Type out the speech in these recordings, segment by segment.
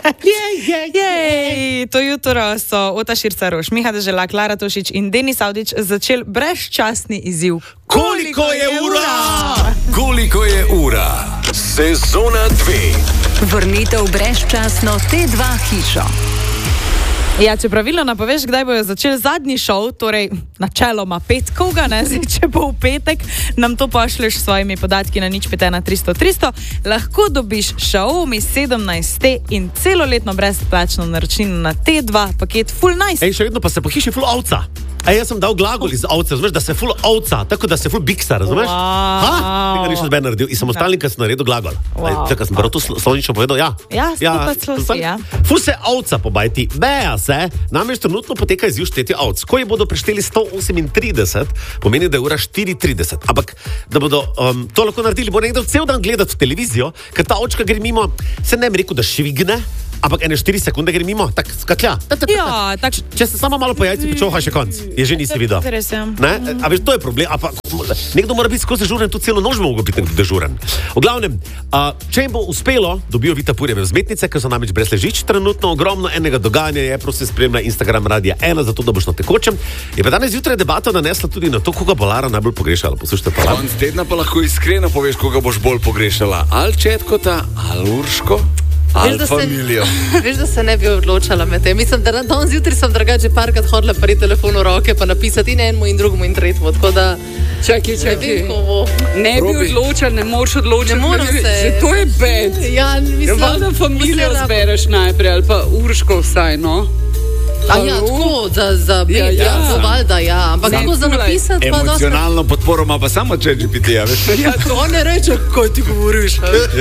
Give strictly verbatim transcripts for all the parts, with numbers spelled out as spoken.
Jej, jej. To jutro so Ota Širca Roš, Miha Dežela, Klara Tošič in Denis Avdić začeli brezčasni izziv. Koliko je ura? Koliko je ura? Sezona dve. Vrnitev brezčasno T dva hišo. Ja, če pravilno napoveš, kdaj bojo začeli zadnji šov, torej načeloma petkovga, ne, zdaj, če bo v petek, nam to pošleš s svojimi podatki na nič pet ena tristo tristo, lahko dobiš šov mi sedemnajst in celoletno brezplačno naročnino na T dva paket Full Nice. Ej, še vedno pa se po hiši full ovca. Ej, jaz sem dal glagol iz ovce, razumeš, da se full ovca, tako da se full biksa, razumeš? Wow. Ha? Tega ništa zbe naredil. In samostalnika sem naredil glagol. Wow. Ej, čakaj, sem prav to slovnično povedal, ja. Ja, spopad slosi, ja. Full se ovca pobajti, beja se, namreč trenutno poteka izziv štetje ovc. Ko je bodo prešteli sto osemintrideset, pomeni, da je ura štiri trideset. Ampak, da bodo um, to lahko naredili, bo nekdo cel dan gledati v televizijo, ker ta očka gre mimo, se ne bi rekel, da švigne, ampak ene štiri sekunde gre mimo, tak skaklja. Ja, tak... Če se samo malo po jajci počoha, še konc. Je že nisi videl. Ne? A veš, to je problem. A pa, nekdo mora biti skozi dežuren, tu celo noč mogo biti dežuren. V glavnem, a, če jim bo uspelo, dobijo Vita Purjeve vzmetnice, ker so namreč brez ležič trenutno, ogromno enega dogajanja je, prosim spremlja Instagram Radia ena, zato da boš na tekočem. Je pa danes zjutraj debata nanesla tudi na to, koga bo Lara najbolj pogrešala. Poslušajte pa. Konc tedna pa lahko iskreno poveš, koga boš bolj pogrešala. Ali Četkota, ali Urško, ali familijo. Veš, da se ne bi odločala med tem. Mislim, da danes zjutraj sem drugače parkrat hodila pri telefonu v roke, pa napisati in enemu in drugemu in tretjemu. Tako da čakaj, čakaj. Ne bi Robi. odločila, ne moreš odločiti. Ne moram se. Že to je bed. Ja, mislim, Valjda familijo zbereš najprej, ali pa Urško vsaj, no. A ja, tako, za, za bed, Ja, ja, ja. ja. Valjda, ja. Ampak Ne, kako za tulaj. napisati, pa dosti. Emocionalno podporo ima pa samo ChatGPT, veš? Ja, to ne reče, kaj ti govoriš.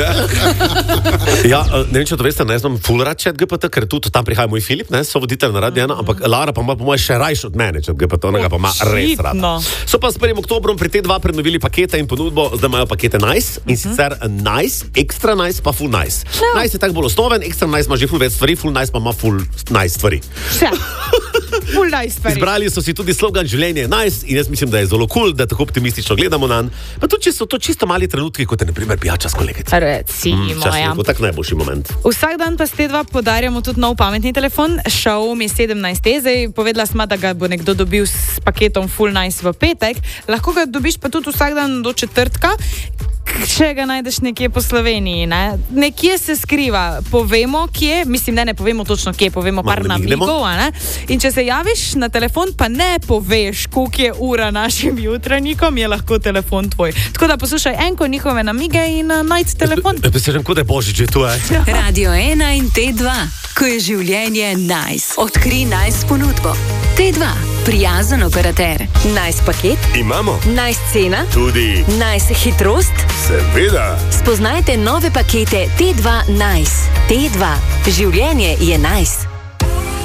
Ja, ne vem, če to veste, ne znam full rad chat G P T, ker tudi tam prihaja moj Filip, ne, so voditelj na Radio ena, ampak Lara pa ima po moje še rajš od mene chat G P T, onega pa ima res rad. Očitno. So pa s prvim oktobrom pri T dva prenovili pakete in ponudbo, zdaj imajo pakete Nice in sicer Nice, Extra Nice pa Full Nice. Nice je tako bolj osnoven, Extra Nice ima že full več stvari, Full Nice pa ima Full Nice stvari. Vse. Full Nice stvari. Izbrali so si tudi slogan življenje je nice in jaz mislim, da je zelo kul, cool, da tako optimistično gledamo na njega. Pa tudi, če so to čisto mali trenutki, kot je na primer pijača s kolegico. Recimo, ja. To je tak najboljši moment. Vsak dan pa s T dva podarjamo tudi nov pametni telefon, Xiaomi sedemnajst T. Zdaj povedala sma, da ga bo nekdo dobil s paketom Full Nice v petek. Lahko ga dobiš pa tudi vsak dan do četrtka, če ga najdeš nekje po Sloveniji. Ne? Nekje se skriva, povemo kje, mislim, ne, ne povemo točno kje, povemo par Malo namignemo. namigov. a ne? In če se javiš na telefon, pa ne poveš, koliko je ura našim jutranjikom, je lahko telefon tvoj. Tako da poslušaj enko njihove namige in uh, najdi telefon. Ja, Besežem, kot je Božič že tu, je. Radio ena in T dva, ko je življenje nice. Odkri nice ponudbo. T dva, prijazen operater. Nice paket, Imamo nice cena, tudi, nice hitrost. seveda, Spoznajte nove pakete T dva Nice. T dva, življenje je nice.